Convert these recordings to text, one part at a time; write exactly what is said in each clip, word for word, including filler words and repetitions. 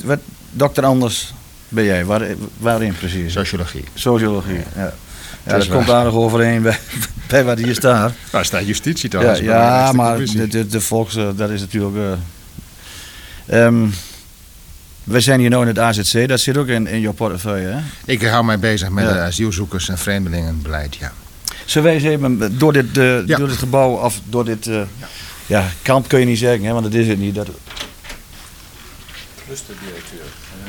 wat, dokter Anders ben jij? Waar, waarin precies? Sociologie. Sociologie, ja. Ja, dat, dat komt aardig overeen bij, bij wat hier staat. Nou, staat justitie toch? Ja, ja maar de, de, de volks, dat is natuurlijk... Uh, um, we zijn hier nu in het A Z C, dat zit ook in, in jouw portefeuille, hè? Ik hou mij bezig met ja. asielzoekers en vreemdelingenbeleid, ja. Zullen wij eens even door dit, uh, ja. door dit gebouw, of door dit... Uh, ja. ja, kamp kun je niet zeggen, hè, want dat is het niet. Dat... Rustig, directeur.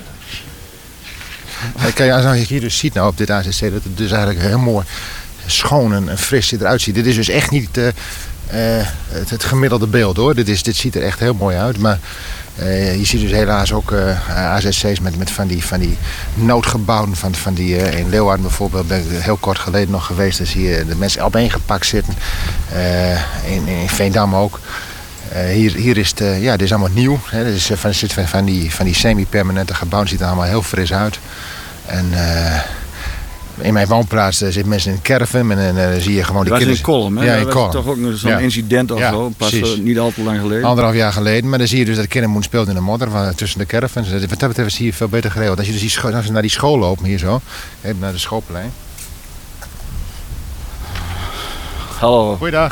Kijk, als je hier dus ziet nou op dit A Z C, dat het dus eigenlijk heel mooi schoon en fris eruit ziet. Dit is dus echt niet uh, uh, het, het gemiddelde beeld hoor. Dit, is, dit ziet er echt heel mooi uit. Maar uh, je ziet dus helaas ook uh, A Z C's met, met van, die, van die noodgebouwen. Van, van die, uh, in Leeuwarden bijvoorbeeld ben ik heel kort geleden nog geweest. Daar zie je de mensen opeengepakt zitten. Uh, in, in Veendam ook. Uh, hier, hier is het, uh, ja, dit is allemaal nieuw. Hè. Dit is, uh, van, van, van die, van die semi-permanente gebouwen ziet er allemaal heel fris uit. En uh, in mijn woonplaats uh, zitten mensen in een caravan en dan uh, zie je gewoon die kinderen. Dat is in Kolm, hè? Ja, in Kolm. Dat was toch ook zo'n ja. incident of ja, zo, pas uh, niet al te lang geleden. Anderhalf jaar geleden, maar dan zie je dus dat de kinderen moeten spelen in de modder van, tussen de caravans. Wat dat betreft is hier veel beter geregeld. Als je dus die scho- als je naar die school loopt, hier zo, even naar de schoolplein. Hallo. Goeiedag.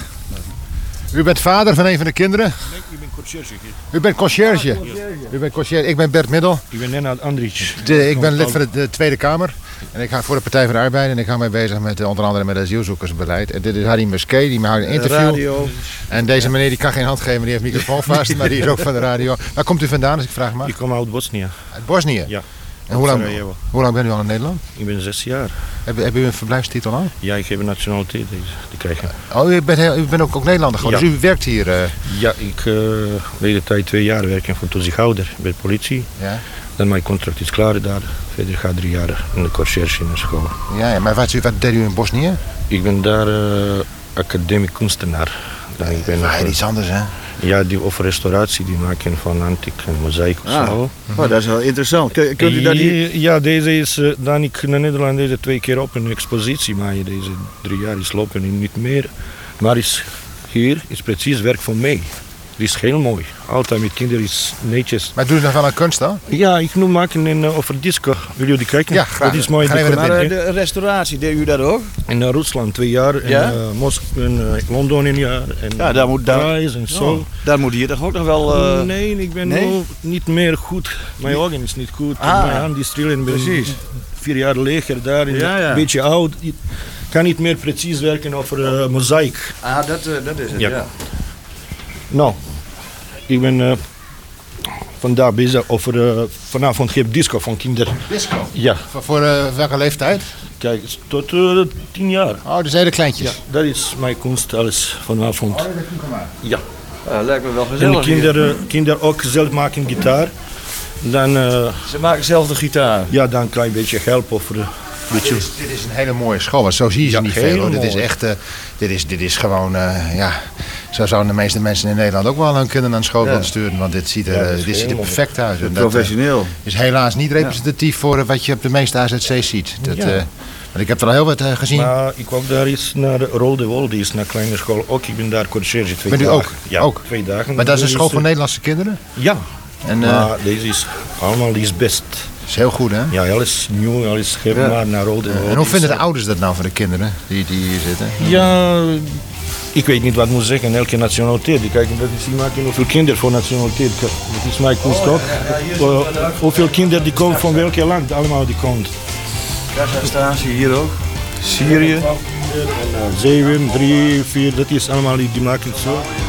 U bent vader van een van de kinderen? Nee, ik ben conciërge. U bent conciërge? Ja. U bent conciërge. Ik ben Bert Middel. Ik ben Nenad Andrić. De, ik ben lid van de, de Tweede Kamer. En ik ga voor de Partij van de Arbeid en ik hou mij bezig met onder andere met het asielzoekersbeleid. En dit is Harry Musquet, die houdt een interview. Radio. En deze meneer die kan geen hand geven, die heeft microfoon vast, maar die is ook van de radio. Waar komt u vandaan als ik vraag mag? Ik kom uit Bosnië. Uit Bosnië? Ja. En hoe lang, hoe lang bent u al in Nederland? Ik ben zes jaar. Heb, heb u een verblijfstitel al? Ja, ik heb een nationaliteit te krijgen. Oh, u bent, heel, u bent ook, ook Nederlander geworden, ja. Dus u werkt hier? Uh... Ja, ik uh, de tijd twee jaar werken voor toezichthouder bij de politie. Ja. Dan mijn contract is klaar daar. Verder ga ik drie jaar in de conciërge in de school. Ja, ja, maar wat, wat deed u in Bosnië? Ik ben daar uh, academisch kunstenaar. Dan ik ben ja, iets anders hè? Ja, die over restauratie die maken van antiek en mozaïek of ah. zo. Oh, dat is wel interessant. Kun, kunt u dat niet... Ja, deze is uh, dan ik in Nederland deze twee keer op een expositie, maar deze drie jaar is lopen en niet meer. Maar is hier is precies werk voor mij. Het is heel mooi. Altijd met kinderen is netjes. Maar doe je nog wel aan kunst dan? Ja, ik nu maken in, uh, over disco. Wil jullie kijken? Ja, graag. Dat is mooi. Maar de, de restauratie, deed u dat ook? In uh, Rusland twee jaar, in ja? uh, Moskou, in uh, Londen een jaar. En ja, daar moet daar, Parijs en zo. Oh, daar moet hier toch ook nog wel... Uh... Nee, ik ben nee? nu niet meer goed. Mijn ogen is niet goed. Ah, mijn hand is trillen. Precies. Vier jaar leger daar, ja, ja. een beetje oud. Ik kan niet meer precies werken over uh, mozaïek. Ah, dat, uh, dat is het, ja. ja. Nou, ik ben uh, vandaag bezig over, uh, vanavond geef disco van kinderen. Disco? Ja. Voor, voor uh, welke leeftijd? Kijk, tot uh, tien jaar. Oh, dus hele kleintjes? Ja, dat is mijn kunst, alles vanavond. Oh, dat heb je gemaakt? Ja. Ja, lijkt me wel gezellig. En de kinderen, kinderen ook zelf maken gitaar. Dan, uh, Ze maken zelf de gitaar? Ja, dan kan je een beetje helpen over de... Dit is, dit is een hele mooie school, want zo zie je ze ja, niet veel. Hoor. Dit is echt, uh, dit is, dit is gewoon, uh, ja, zo zouden de meeste mensen in Nederland ook wel hun kinderen naar school willen ja. sturen. Want dit ziet er, ja, dit ziet er perfect uit. En professioneel. Dat uh, is helaas niet representatief voor uh, wat je op de meeste A Z C's ziet. Dat, ja. uh, want ik heb er al heel wat uh, gezien. Maar ik ook daar eens naar Rode Wol, die is naar kleine school ook. Ik ben daar conciërge twee ben dagen. u ook? Ja, ook? twee dagen. Maar dat is een school voor Nederlandse kinderen? Ja. En, uh, maar deze is allemaal die is best. Dat is heel goed, hè? Ja, alles nieuw, alles geef ja. maar naar Rode Wol. Uh, en hoe vinden de ouders dat nou voor de kinderen die, die hier zitten? Ja, ik weet niet wat ik moet zeggen. Elke nationaliteit. Die kijken dat is die maken hoeveel kinderen voor nationaliteit. Dat is mijn kunst ook. Uh, hoeveel kinderen die komen van welk land, allemaal die komen. Kazachstan zie je hier ook. Syrië. En, uh, zeven, drie, vier, dat is allemaal die, die maken zo.